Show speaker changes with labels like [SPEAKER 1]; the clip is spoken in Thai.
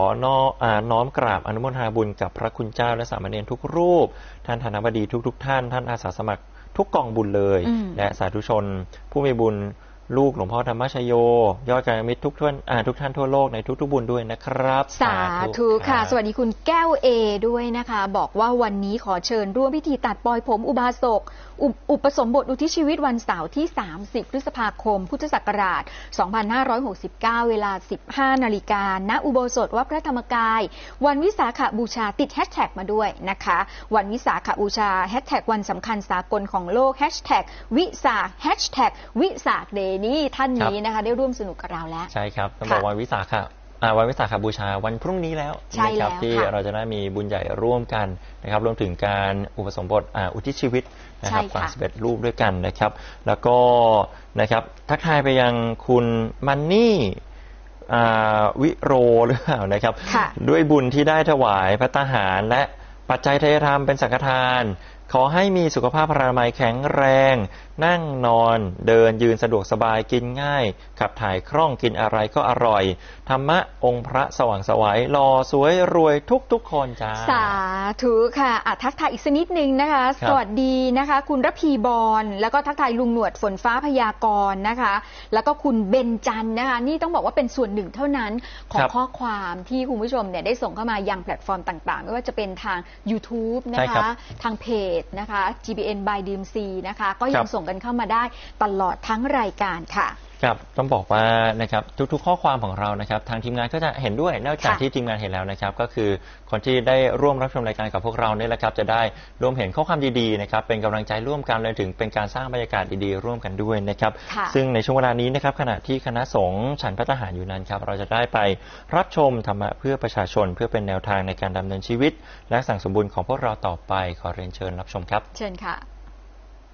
[SPEAKER 1] น้อมกราบอนุโมทนาบุญกับพระคุณเจ้าและสามเณรทุกรูปท่านธนบดีทุกท่านท่านอาสาสมัครทุกกองบุญเลยและสาธุชนผู้มีบุญลูกหลวงพ่อธรรมชโยยอดกัลยาณมิตรทุกท่านทั่วโลกในทุกบุญด้วยนะครับ
[SPEAKER 2] สาธุค่ะสวัสดีคุณแก้วเอด้วยนะคะบอกว่าวันนี้ขอเชิญร่วมพิธีตัดปลอยผมอุบาสกอุปสมบทอุทิศชีวิตวันเสาร์ที่30พฤษภาคมพุทธศักราช2569เวลา 15 นาฬิกาณอุโบสถวัดพระธรรมกายวันวิสาขบูชาติดแฮชแท็กมาด้วยนะคะวันวิสาขบูชาแฮชแท็กวันสำคัญสากลของโลกแฮชแท็กวิสาขแฮชแท็กวิสาขเดย์นี่ท่านนี้นะคะได้ร่วมสนุกกับเราแล้ว
[SPEAKER 1] ใช่ครับต้องบอกวันวิสาขบูชาวันพรุ่งนี้แล้วนะครับที่เราจะได้มีบุญใหญ่ร่วมกันนะครับรวมถึงการอุปสมบทอุทิศชีวิตนะครับ31รูปด้วยกันนะครับแล้วก็นะครับทักทายไปยังคุณมันนี่วิโรหรือเปล่านะครับด้วยบุญที่ได้ถวายภัตตาหารและปัจจัยทายธรรมเป็นสังฆทานขอให้มีสุขภาพพลานามัยแข็งแรงนั่งนอนเดินยืนสะดวกสบายกินง่ายขับถ่ายคล่องกินอะไรก็อร่อยธรรมะองค์พระสว่างไสวหล่อสวยรวยทุกคนจ้า
[SPEAKER 2] สาธุค่ะทักทายอีกสักนิดนึงนะคะสวัสดีนะคะคุณระพีบอลแล้วก็ทักทายลุงหนวดฝนฟ้าพยากรณ์นะคะแล้วก็คุณเบญจันทร์นะคะนี่ต้องบอกว่าเป็นส่วนหนึ่งเท่านั้นของข้อความที่คุณผู้ชมเนี่ยได้ส่งเข้ามายังแพลตฟอร์มต่างๆไม่ว่าจะเป็นทาง YouTube นะคะทางเพจนะคะ GBN by DMC นะคะก็ยังส่งกันเข้ามาได้ตลอดทั้งรายการค่ะ
[SPEAKER 1] ครับต้องบอกว่านะครับทุกๆข้อความของเรานะครับทางทีมงานก็จะเห็นด้วยนอกจากที่ทีมงานเห็นแล้วนะครับก็คือคนที่ได้ร่วมรับชมรายการกับพวกเราเนี่ยแหละครับจะได้ร่วมเห็นข้อความดีๆนะครับเป็นกำลังใจร่วมกันเลยถึงเป็นการสร้างบรรยากาศดีๆร่วมกันด้วยนะครับซึ่งในช่วงเวลานี้นะครับขณะที่คณะสงฆ์ฉันภัตตาหารอยู่นั้นครับเราจะได้ไปรับชมธรรมะเพื่อประชาชนเพื่อเป็นแนวทางในการดำเนินชีวิตและสั่งสมบูรณ์ของพวกเราต่อไปขอเรียนเชิญรับชมครับ
[SPEAKER 2] เชิญค่ะ